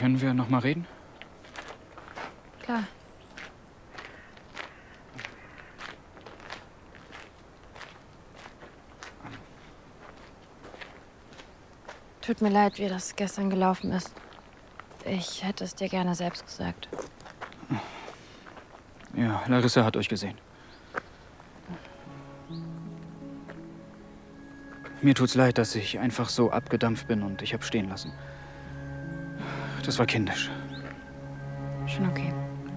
Können wir noch mal reden? Klar. Tut mir leid, wie das gestern gelaufen ist. Ich hätte es dir gerne selbst gesagt. Ja, Larissa hat euch gesehen. Mir tut's leid, dass ich einfach so abgedampft bin und ich habe stehen lassen. Das war kindisch. Schon okay.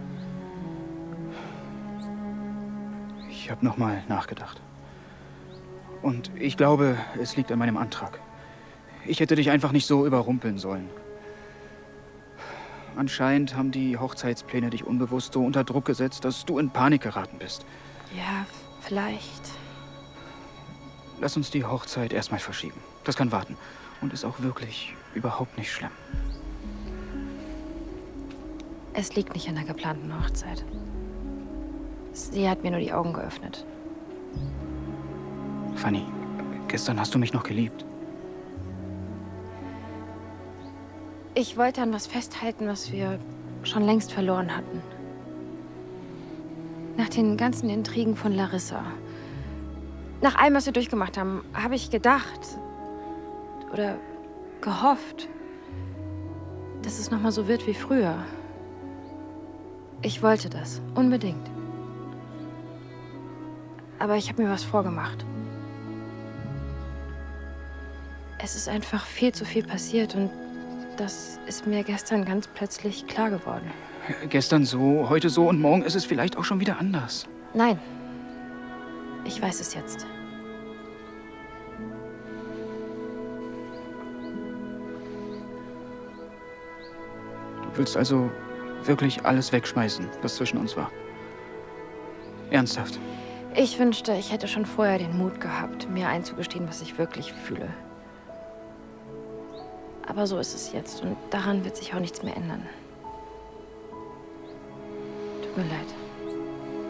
Ich habe noch mal nachgedacht. Und ich glaube, es liegt an meinem Antrag. Ich hätte dich einfach nicht so überrumpeln sollen. Anscheinend haben die Hochzeitspläne dich unbewusst so unter Druck gesetzt, dass du in Panik geraten bist. Ja, vielleicht. Lass uns die Hochzeit erstmal verschieben. Das kann warten. Und ist auch wirklich überhaupt nicht schlimm. Es liegt nicht an der geplanten Hochzeit. Sie hat mir nur die Augen geöffnet. Fanny, gestern hast du mich noch geliebt. Ich wollte an was festhalten, was wir schon längst verloren hatten. Nach den ganzen Intrigen von Larissa. Nach allem, was wir durchgemacht haben, habe ich gedacht oder gehofft, dass es noch mal so wird wie früher. Ich wollte das, unbedingt. Aber ich habe mir was vorgemacht. Es ist einfach viel zu viel passiert und das ist mir gestern ganz plötzlich klar geworden. Gestern so, heute so und morgen ist es vielleicht auch schon wieder anders. Nein. Ich weiß es jetzt. Du willst also wirklich alles wegschmeißen, was zwischen uns war? Ernsthaft? Ich wünschte, ich hätte schon vorher den Mut gehabt, mir einzugestehen, was ich wirklich fühle. Aber so ist es jetzt und daran wird sich auch nichts mehr ändern. Tut mir leid.